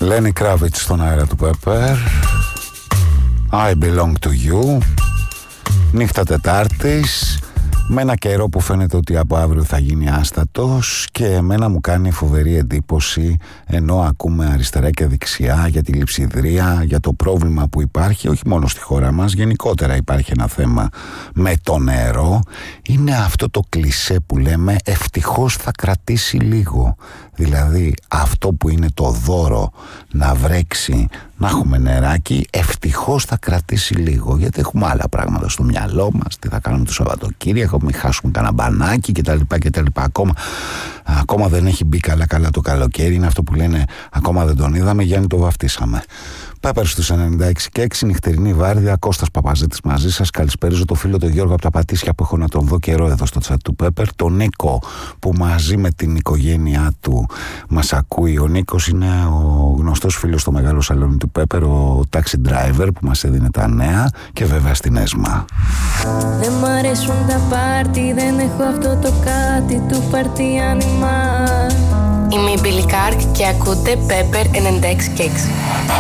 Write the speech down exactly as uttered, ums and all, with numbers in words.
Lenny Kravitz στον αέρα του Pepper. I belong to you. Νύχτα Τετάρτης, με ένα καιρό που φαίνεται ότι από αύριο θα γίνει άστατος, και εμένα μου κάνει φοβερή εντύπωση, ενώ ακούμε αριστερά και δεξιά για τη λειψιδρία, για το πρόβλημα που υπάρχει όχι μόνο στη χώρα μας, γενικότερα υπάρχει ένα θέμα με το νερό. Είναι αυτό το κλισέ που λέμε ευτυχώς θα κρατήσει λίγο. Δηλαδή αυτό που είναι το δώρο, να βρέξει, να έχουμε νεράκι, ευτυχώς θα κρατήσει λίγο, γιατί έχουμε άλλα πράγματα στο μυαλό μας. Τι θα κάνουμε το Σαββατοκύριακο, μην χάσουμε κανένα μπανάκι κτλ. κτλ. Ακόμα, ακόμα δεν έχει μπει καλά καλά το καλοκαίρι. Είναι αυτό που λένε ακόμα δεν τον είδαμε, Γιάννη το βαφτίσαμε. Πέπερ στους ενενήντα έξι και έξι, νυχτερινή βάρδια, Κώστας Παπαζήτης μαζί σας. Καλησπέριζω το φίλο τον Γιώργο από τα Πατήσια που έχω να τον δω καιρό εδώ στο chat του Πέπερ. Τον Νίκο που μαζί με την οικογένειά του μας ακούει. Ο Νίκος είναι ο γνωστός φίλος στο μεγάλο σαλόνι του Πέπερ, ο taxi driver που μας έδινε τα νέα, και βέβαια στην ΕΣΜΑ. Δεν μ' αρέσουν τα πάρτι, δεν έχω αυτό το κάτι του πάρτι άνιμα. Είμαι η Μπίλι Κάρκ και ακούτε Πέπερ ενενήντα έξι και έξι.